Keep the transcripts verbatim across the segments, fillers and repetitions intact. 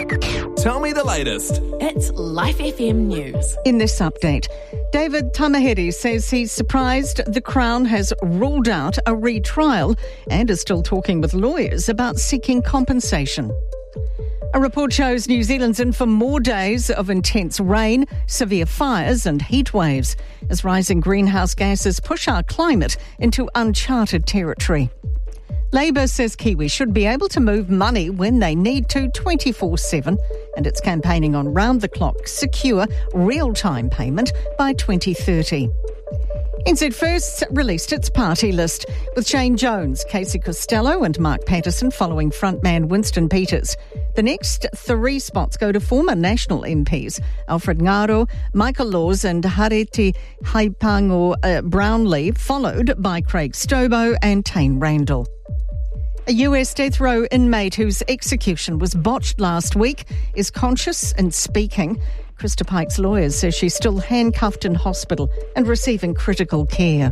Tell me the latest. It's Life F M News. In this update, David Tamihere says he's surprised the Crown has ruled out a retrial and is still talking with lawyers about seeking compensation. A report shows New Zealand's in for more days of intense rain, severe fires and heat waves as rising greenhouse gases push our climate into uncharted territory. Labour says Kiwi should be able to move money when they need to twenty-four seven, and it's campaigning on round-the-clock, secure, real-time payment by twenty thirty. N Z First released its party list, with Shane Jones, Casey Costello and Mark Patterson following frontman Winston Peters. The next three spots go to former National M Ps, Alfred Ngaro, Michael Laws and Hareti Haipango uh, Brownlee, followed by Craig Stobo and Tane Randall. A U S death row inmate whose execution was botched last week is conscious and speaking. Krista Pike's lawyers say she's still handcuffed in hospital and receiving critical care.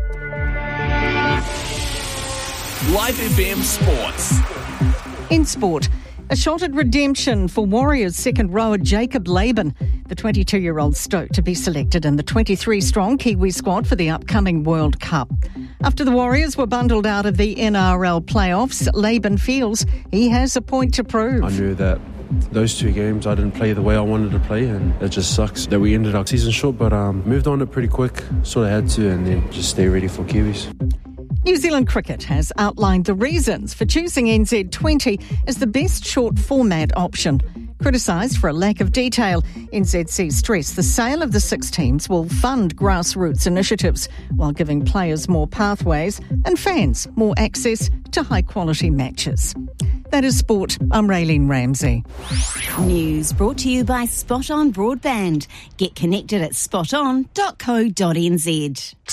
Life F M Sports. In sport, a shot at redemption for Warriors second rower Jacob Laban. The twenty-two-year-old stoked to be selected in the twenty-three-strong Kiwi squad for the upcoming World Cup. After the Warriors were bundled out of the N R L playoffs, Laban feels he has a point to prove. I knew that those two games I didn't play the way I wanted to play, and it just sucks that we ended our season short, but um, moved on it pretty quick, sort of had to, and then just stay ready for Kiwis. New Zealand Cricket has outlined the reasons for choosing N Z twenty as the best short format option. Criticised for a lack of detail, N Z C stress the sale of the six teams will fund grassroots initiatives while giving players more pathways and fans more access to high-quality matches. That is sport. I'm Raylene Ramsey. News brought to you by Spot On Broadband. Get connected at spot on dot co dot n z.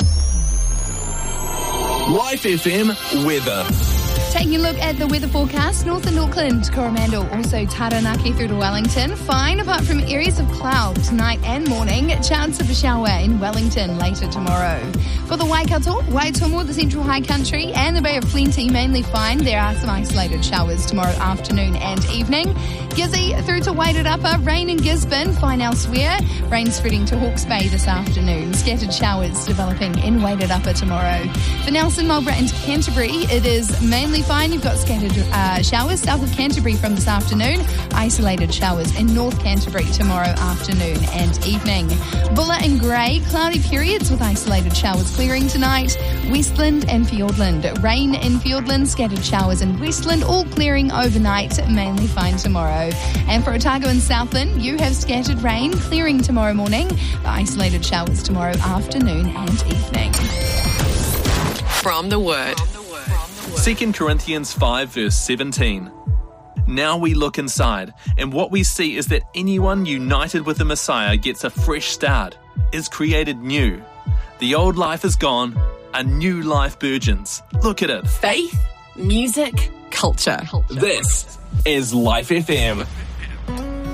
Life F M weather. Taking a look at the weather forecast, North and Auckland, Coromandel, also Taranaki through to Wellington. Fine, apart from areas of cloud tonight and morning. Chance of a shower in Wellington later tomorrow. For the Waikato, Waitomo, the Central High Country and the Bay of Plenty, mainly fine. There are some isolated showers tomorrow afternoon and evening. Gizzy through to Wairarapa, rain in Gisborne, fine elsewhere. Rain spreading to Hawke's Bay this afternoon. Scattered showers developing in Wairarapa tomorrow. For Nelson, Marlborough and Canterbury, it is mainly fine. You've got scattered uh, showers south of Canterbury from this afternoon. Isolated showers in North Canterbury tomorrow afternoon and evening. Bulla and Grey, cloudy periods with isolated showers clearing tonight. Westland and Fiordland, rain in Fiordland, scattered showers in Westland, all clearing overnight, mainly fine tomorrow. And for Otago and Southland, you have scattered rain clearing tomorrow morning, the isolated showers tomorrow afternoon and evening. From the Word. Second Corinthians five verse seventeen. Now we look inside, and what we see is that anyone united with the Messiah gets a fresh start, is created new. The old life is gone, a new life burgeons. Look at it. Faith, music, culture. This is Life F M.